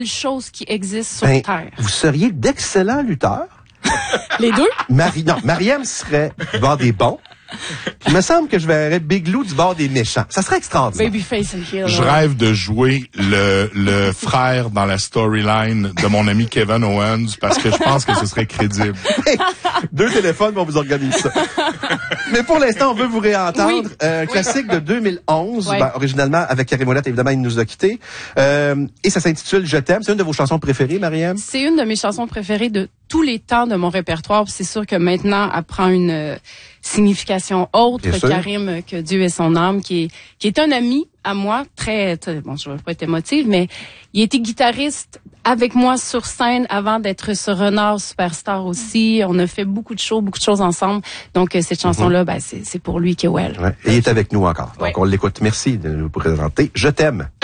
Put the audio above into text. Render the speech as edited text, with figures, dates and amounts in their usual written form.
chose qui existe sur Terre. Vous seriez d'excellents lutteurs. Les deux? Mariam serait du bord des bons. Il me semble que je verrais Big Lou du bord des méchants. Ça serait extraordinaire. Babyface and heel. Je rêve de jouer le frère dans la storyline de mon ami Kevin Owens parce que je pense que ce serait crédible. Deux téléphones, on vous organise ça. Mais pour l'instant, on veut vous réentendre. Oui. Classique de 2011, Ouais. originalement avec Carrie Mollette, évidemment, il nous a quittés. Et ça s'intitule « Je t'aime ». C'est une de vos chansons préférées, Mariam? C'est une de mes chansons préférées de tous les temps de mon répertoire. C'est sûr que maintenant, elle prend une signification autre. Karim, que Dieu ait son âme, qui est un ami à moi, bon, je vais pas être émotive, mais il était guitariste avec moi sur scène avant d'être sur Renard Superstar aussi. On a fait beaucoup de choses ensemble. Donc, cette chanson-là, c'est pour lui que well. Ouais. Et il est avec nous encore. Donc, on l'écoute. Merci de nous présenter. Je t'aime.